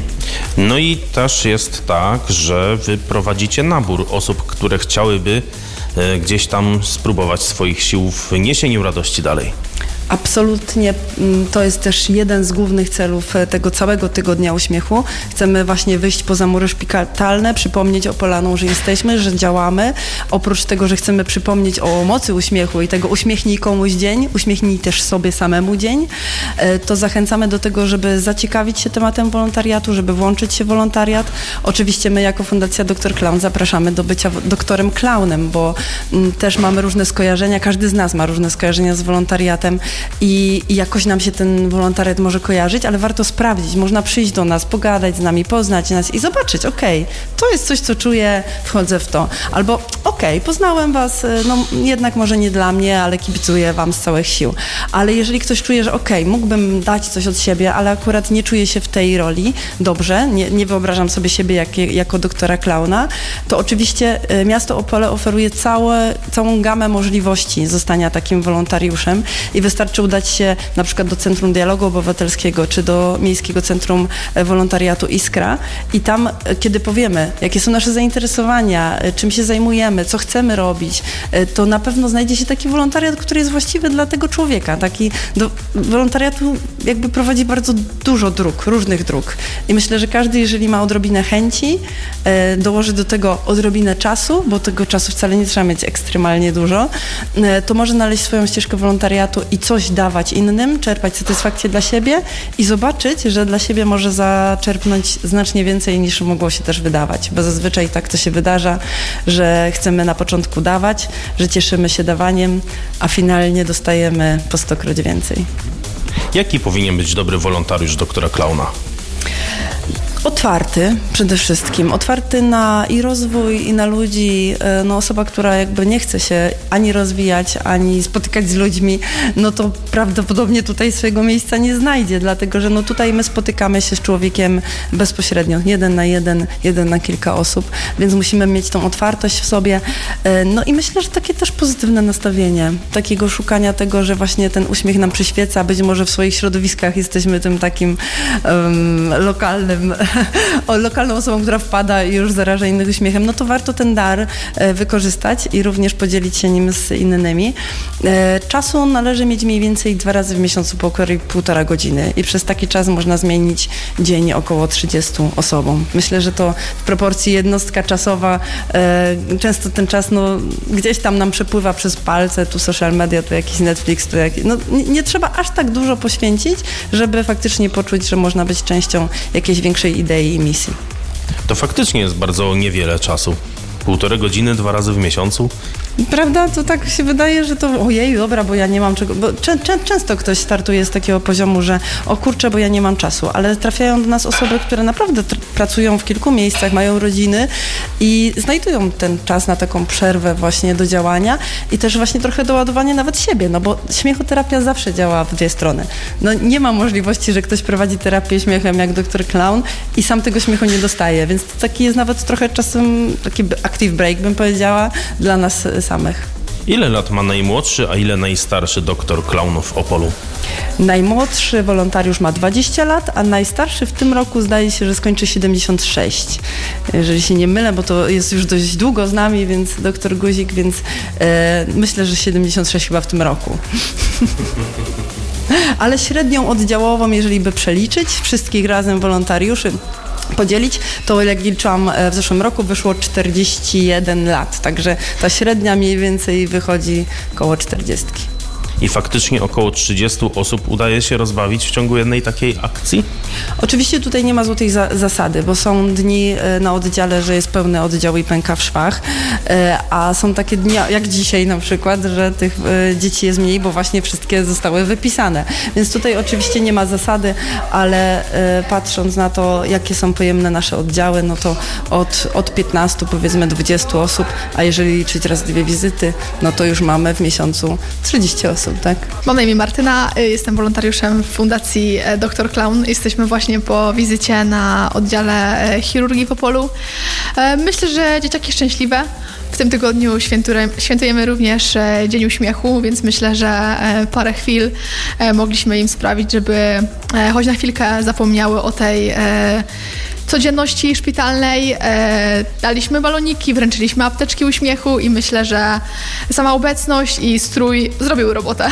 No i też jest tak, że wy prowadzicie nabór osób, które chciałyby gdzieś tam spróbować swoich sił w niesieniu radości dalej. Absolutnie, to jest też jeden z głównych celów tego całego Tygodnia Uśmiechu. Chcemy właśnie wyjść poza mury szpitalne, przypomnieć Opolanom, że jesteśmy, że działamy. Oprócz tego, że chcemy przypomnieć o mocy uśmiechu i tego uśmiechnij komuś dzień, uśmiechnij też sobie samemu dzień, to zachęcamy do tego, żeby zaciekawić się tematem wolontariatu, żeby włączyć się w wolontariat. Oczywiście my jako Fundacja doktor Klaun zapraszamy do bycia doktorem klaunem, bo też mamy różne skojarzenia, każdy z nas ma różne skojarzenia z wolontariatem. I, I jakoś nam się ten wolontariat może kojarzyć, ale warto sprawdzić. Można przyjść do nas, pogadać z nami, poznać nas i zobaczyć, okej, okay, to jest coś, co czuję, wchodzę w to. Albo okej, okay, poznałem was, no jednak może nie dla mnie, ale kibicuję wam z całych sił. Ale jeżeli ktoś czuje, że okej, okay, mógłbym dać coś od siebie, ale akurat nie czuję się w tej roli dobrze, nie, nie wyobrażam sobie siebie jak, jako doktora klauna, to oczywiście miasto Opole oferuje całe, całą gamę możliwości zostania takim wolontariuszem i wystarczy Wystarczy udać się na przykład do Centrum Dialogu Obywatelskiego czy do Miejskiego Centrum Wolontariatu Iskra i tam, kiedy powiemy, jakie są nasze zainteresowania, czym się zajmujemy, co chcemy robić, to na pewno znajdzie się taki wolontariat, który jest właściwy dla tego człowieka. Taki do wolontariatu jakby prowadzi bardzo dużo dróg, różnych dróg. I myślę, że każdy, jeżeli ma odrobinę chęci, dołoży do tego odrobinę czasu, bo tego czasu wcale nie trzeba mieć ekstremalnie dużo, to może znaleźć swoją ścieżkę wolontariatu i coś dawać innym, czerpać satysfakcję dla siebie i zobaczyć, że dla siebie może zaczerpnąć znacznie więcej niż mogło się też wydawać, bo zazwyczaj tak to się wydarza, że chcemy na początku dawać, że cieszymy się dawaniem, a finalnie dostajemy po stokroć więcej. Jaki powinien być dobry wolontariusz doktora Klauna? Otwarty przede wszystkim. Otwarty na i rozwój, i na ludzi. No, osoba, która jakby nie chce się ani rozwijać, ani spotykać z ludźmi, no to prawdopodobnie tutaj swojego miejsca nie znajdzie, dlatego że no tutaj my spotykamy się z człowiekiem bezpośrednio, jeden na jeden, jeden na kilka osób, więc musimy mieć tą otwartość w sobie. No i myślę, że takie też pozytywne nastawienie, takiego szukania tego, że właśnie ten uśmiech nam przyświeca, być może w swoich środowiskach jesteśmy tym takim um, lokalnym o lokalną osobą, która wpada i już zaraża innych uśmiechem, no to warto ten dar e, wykorzystać i również podzielić się nim z innymi. E, czasu należy mieć mniej więcej dwa razy w miesiącu po około półtora godziny i przez taki czas można zmienić dzień około trzydziestu osobom. Myślę, że to w proporcji jednostka czasowa, e, często ten czas no, gdzieś tam nam przepływa przez palce, tu social media, tu jakiś Netflix, tu jakiś, no, nie, nie trzeba aż tak dużo poświęcić, żeby faktycznie poczuć, że można być częścią jakiejś większej idei i misji. To faktycznie jest bardzo niewiele czasu. Półtorej godziny, dwa razy w miesiącu. Prawda? To tak się wydaje, że to ojej, dobra, bo ja nie mam czego. Bo czę, czę, często ktoś startuje z takiego poziomu, że o kurczę, bo ja nie mam czasu, ale trafiają do nas osoby, które naprawdę tr- pracują w kilku miejscach, mają rodziny i znajdują ten czas na taką przerwę właśnie do działania i też właśnie trochę doładowanie nawet siebie, no bo śmiechoterapia zawsze działa w dwie strony. No nie ma możliwości, że ktoś prowadzi terapię śmiechem jak doktor Clown i sam tego śmiechu nie dostaje, więc to taki jest nawet trochę czasem taki active break, bym powiedziała, dla nas samych. Ile lat ma najmłodszy, a ile najstarszy doktor Clown w Opolu? Najmłodszy wolontariusz ma dwadzieścia lat, a najstarszy w tym roku zdaje się, że skończy siedemdziesiąt sześć. Jeżeli się nie mylę, bo to jest już dość długo z nami, więc doktor Guzik, więc e, myślę, że siedemdziesiąt sześć chyba w tym roku. Ale średnią oddziałową, jeżeli by przeliczyć wszystkich razem wolontariuszy, podzielić, to jak liczyłam w zeszłym roku, wyszło czterdzieści jeden lat, także ta średnia mniej więcej wychodzi koło czterdziestki. I faktycznie około trzydziestu osób udaje się rozbawić w ciągu jednej takiej akcji? Oczywiście tutaj nie ma złotej za- zasady, bo są dni na oddziale, że jest pełny oddział i pęka w szwach, a są takie dni jak dzisiaj na przykład, że tych dzieci jest mniej, bo właśnie wszystkie zostały wypisane. Więc tutaj oczywiście nie ma zasady, ale patrząc na to, jakie są pojemne nasze oddziały, no to od, od piętnastu powiedzmy dwudziestu osób, a jeżeli liczyć raz dwie wizyty, no to już mamy w miesiącu trzydzieści osób. Tak? Mam na imię Martyna, jestem wolontariuszem w Fundacji doktor Clown. Jesteśmy właśnie po wizycie na oddziale chirurgii w Opolu. Myślę, że dzieciaki szczęśliwe. W tym tygodniu świętujemy również Dzień Uśmiechu, więc myślę, że parę chwil mogliśmy im sprawić, żeby choć na chwilkę zapomniały o tej codzienności szpitalnej. E, daliśmy baloniki, wręczyliśmy apteczki uśmiechu i myślę, że sama obecność i strój zrobiły robotę.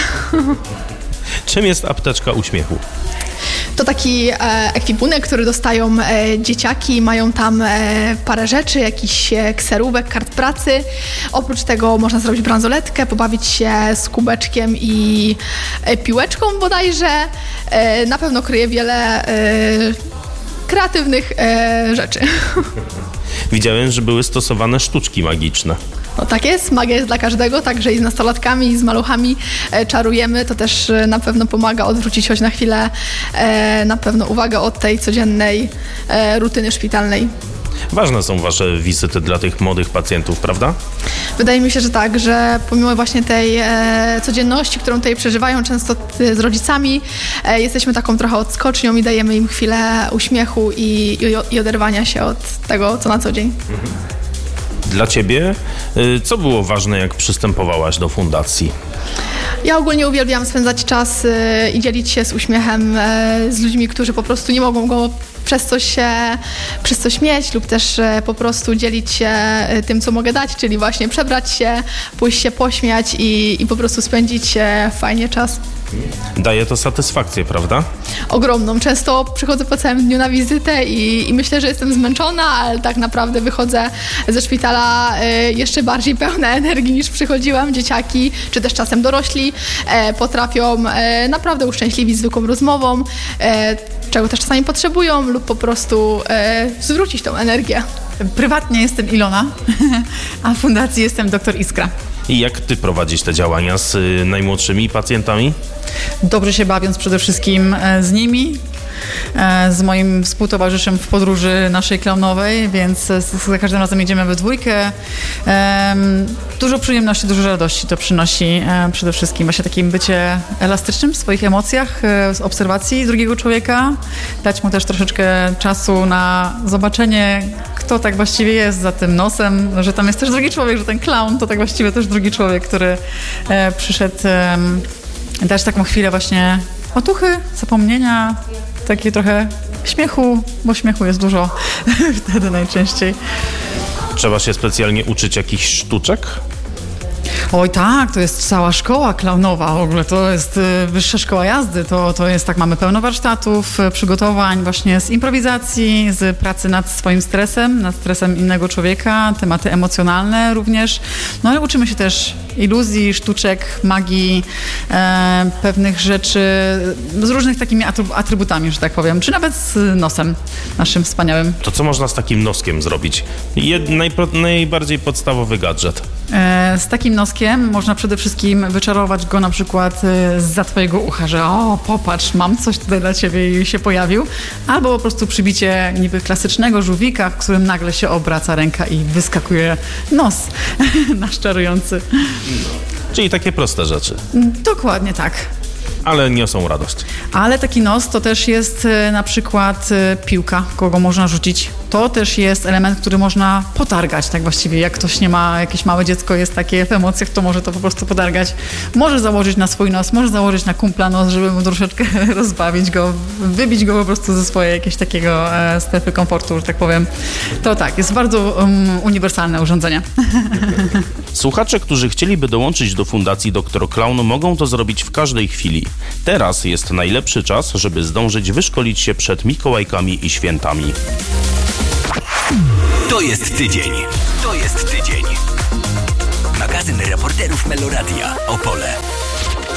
Czym jest apteczka uśmiechu? To taki e, ekwipunek, który dostają e, dzieciaki, mają tam e, parę rzeczy, jakiś e, kserówek, kart pracy. Oprócz tego można zrobić bransoletkę, pobawić się z kubeczkiem i e, piłeczką bodajże. E, na pewno kryje wiele e, kreatywnych e, rzeczy. Widziałem, że były stosowane sztuczki magiczne. No tak jest, magia jest dla każdego, także i z nastolatkami, i z maluchami e, czarujemy. To też e, na pewno pomaga odwrócić choć na chwilę e, na pewno uwagę od tej codziennej e, rutyny szpitalnej. Ważne są wasze wizyty dla tych młodych pacjentów, prawda? Wydaje mi się, że tak, że pomimo właśnie tej e, codzienności, którą tutaj przeżywają często t, z rodzicami, e, jesteśmy taką trochę odskocznią i dajemy im chwilę uśmiechu i, i, i oderwania się od tego, co na co dzień. Mhm. Dla ciebie, y, co było ważne, jak przystępowałaś do fundacji? Ja ogólnie uwielbiam spędzać czas y, i dzielić się z uśmiechem y, z ludźmi, którzy po prostu nie mogą go przez coś, się, przez coś mieć lub też y, po prostu dzielić się y, tym, co mogę dać, czyli właśnie przebrać się, pójść się pośmiać i, i po prostu spędzić y, fajnie czas. Daje to satysfakcję, prawda? Ogromną. Często przychodzę po całym dniu na wizytę i, i myślę, że jestem zmęczona, ale tak naprawdę wychodzę ze szpitala y, jeszcze bardziej pełna energii niż przychodziłam. Dzieciaki, czy też czasem dorośli e, potrafią e, naprawdę uszczęśliwić zwykłą rozmową, e, czego też czasami potrzebują lub po prostu e, zwrócić tą energię. Prywatnie jestem Ilona, a w fundacji jestem doktor Iskra. I jak ty prowadzisz te działania z y, najmłodszymi pacjentami? Dobrze się bawiąc przede wszystkim z nimi, e, z moim współtowarzyszem w podróży naszej klaunowej, więc za każdym razem idziemy we dwójkę. E, dużo przyjemności, dużo radości to przynosi e, przede wszystkim właśnie takim bycie elastycznym w swoich emocjach, e, z obserwacji drugiego człowieka, dać mu też troszeczkę czasu na zobaczenie, kto tak właściwie jest za tym nosem, że tam jest też drugi człowiek, że ten klaun to tak właściwie też drugi człowiek, który e, przyszedł e, dać taką chwilę właśnie otuchy, zapomnienia, takie trochę śmiechu, bo śmiechu jest dużo wtedy najczęściej. Trzeba się specjalnie uczyć jakichś sztuczek? Oj tak, to jest cała szkoła klaunowa w ogóle, to jest y, wyższa szkoła jazdy, to, to jest tak, mamy pełno warsztatów, y, przygotowań właśnie z improwizacji, z pracy nad swoim stresem, nad stresem innego człowieka, tematy emocjonalne również, no ale uczymy się też iluzji, sztuczek, magii, e, pewnych rzeczy z różnych takimi atrybutami, że tak powiem, czy nawet z nosem naszym wspaniałym. To co można z takim noskiem zrobić? Jed, najpro, najbardziej podstawowy gadżet. E, z takim noskiem można przede wszystkim wyczarować go na przykład zza twojego ucha, że o, popatrz, mam coś tutaj dla ciebie i się pojawił, albo po prostu przybicie niby klasycznego żółwika, w którym nagle się obraca ręka i wyskakuje nos nasz czarujący. Czyli takie proste rzeczy. Dokładnie tak. Ale niosą radość. Ale taki nos to też jest na przykład piłka, kogo można rzucić. To też jest element, który można potargać, tak właściwie. Jak ktoś nie ma, jakieś małe dziecko jest takie w emocjach, to może to po prostu potargać. Może założyć na swój nos, może założyć na kumpla nos, żeby mu troszeczkę rozbawić go, wybić go po prostu ze swojej jakiegoś takiego e, strefy komfortu, że tak powiem. To tak, jest bardzo um, uniwersalne urządzenie. Słuchacze, którzy chcieliby dołączyć do Fundacji doktor Klaun, mogą to zrobić w każdej chwili. Teraz jest najlepszy czas, żeby zdążyć wyszkolić się przed Mikołajkami i świętami. To jest tydzień. To jest tydzień. Magazyn reporterów Meloradia. Opole.